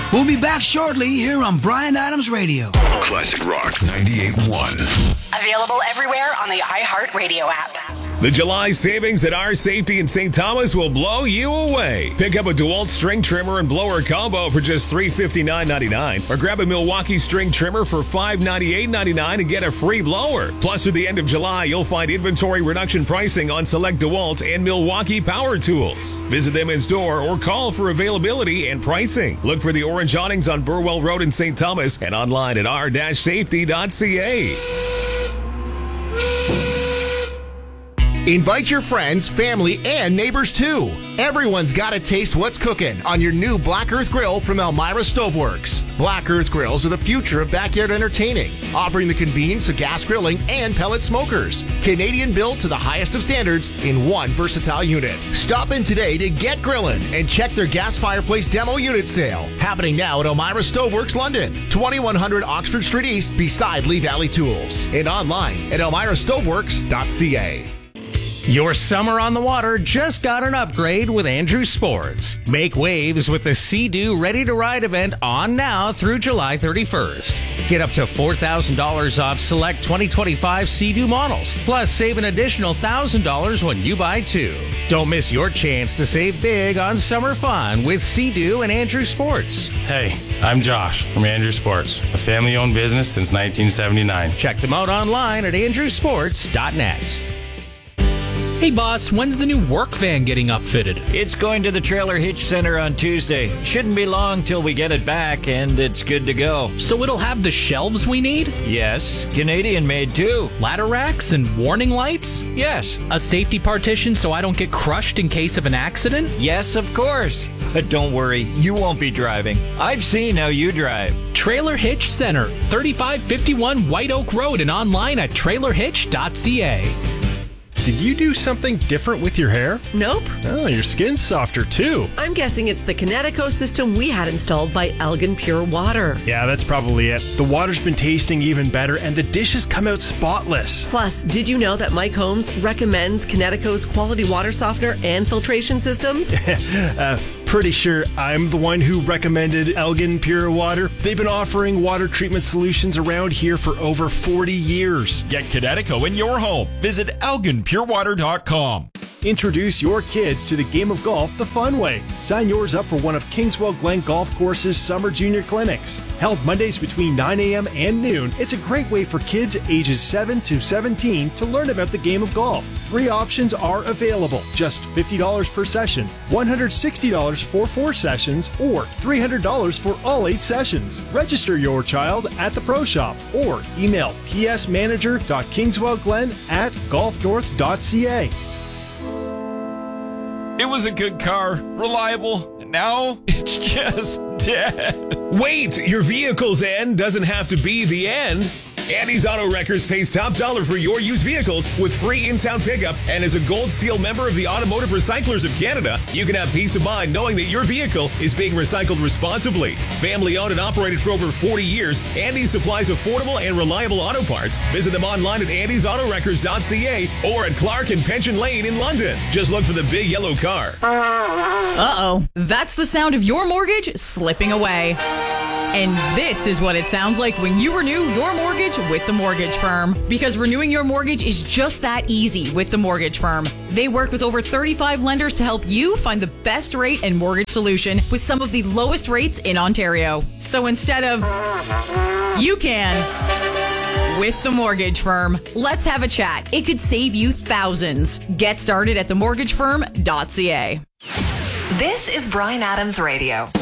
We'll be back shortly here on Bryan Adams Radio. Classic Rock 98.1. Available everywhere on the iHeartRadio app. The July savings at Our Safety in St. Thomas will blow you away. Pick up a DeWalt string trimmer and blower combo for just $359.99, or grab a Milwaukee string trimmer for $598.99 and get a free blower. Plus, through the end of July, you'll find inventory reduction pricing on select DeWalt and Milwaukee power tools. Visit them in store or call for availability and pricing. Look for the orange awnings on Burwell Road in St. Thomas and online at r-safety.ca. Invite your friends, family, and neighbors too. Everyone's got to taste what's cooking on your new Black Earth Grill from Elmira Stoveworks. Black Earth Grills are the future of backyard entertaining, offering the convenience of gas grilling and pellet smokers. Canadian built to the highest of standards in one versatile unit. Stop in today to get grilling and check their gas fireplace demo unit sale. Happening now at Elmira Stoveworks London, 2100 Oxford Street East beside Lee Valley Tools. And online at elmirastoveworks.ca. Your summer on the water just got an upgrade with Andrews Sports. Make waves with the Sea-Doo Ready to Ride event on now through July 31st. Get up to $4,000 off select 2025 Sea-Doo models, plus save an additional $1,000 when you buy two. Don't miss your chance to save big on summer fun with Sea-Doo and Andrews Sports. Hey, I'm Josh from Andrews Sports, a family-owned business since 1979. Check them out online at andrewsports.net. Hey boss, when's the new work van getting upfitted? It's going to the Trailer Hitch Center on Tuesday. Shouldn't be long till we get it back and it's good to go. So it'll have the shelves we need? Yes, Canadian made too. Ladder racks and warning lights? Yes. A safety partition so I don't get crushed in case of an accident? Yes, of course. But don't worry, you won't be driving. I've seen how you drive. Trailer Hitch Center, 3551 White Oak Road, and online at trailerhitch.ca. Did you do something different with your hair? Nope. Oh, your skin's softer too. I'm guessing it's the Kinetico system we had installed by Elgin Pure Water. Yeah, that's probably it. The water's been tasting even better and the dishes come out spotless. Plus, did you know that Mike Holmes recommends Kinetico's quality water softener and filtration systems? Pretty sure I'm the one who recommended Elgin Pure Water. They've been offering water treatment solutions around here for over 40 years. Get Kinetico in your home. Visit ElginPureWater.com. Introduce your kids to the game of golf the fun way. Sign yours up for one of Kingswell Glen Golf Course's summer junior clinics. Held Mondays between 9 a.m. and noon, it's a great way for kids ages 7 to 17 to learn about the game of golf. 3 options are available. Just $50 per session, $160 for 4 sessions, or $300 for all 8 sessions. Register your child at the Pro Shop or email psmanager.kingswellglen@golfnorth.ca. It was a good car, reliable, and now it's just dead. Wait, your vehicle's end doesn't have to be the end. Andy's Auto Wreckers pays top dollar for your used vehicles with free in-town pickup, and as a Gold Seal member of the Automotive Recyclers of Canada, you can have peace of mind knowing that your vehicle is being recycled responsibly. Family owned and operated for over 40 years, Andy supplies affordable and reliable auto parts. Visit them online at andysautorecords.ca or at Clark and Pension Lane in London. Just look for the big yellow car. Uh-oh. That's the sound of your mortgage slipping away. And this is what it sounds like when you renew your mortgage with the mortgage firm. Because renewing your mortgage is just that easy with the mortgage firm. They work with over 35 lenders to help you find the best rate and mortgage solution with some of the lowest rates in Ontario. So instead of you can with the mortgage firm. Let's have a chat. It could save you thousands. Get started at themortgagefirm.ca. This is Bryan Adams Radio.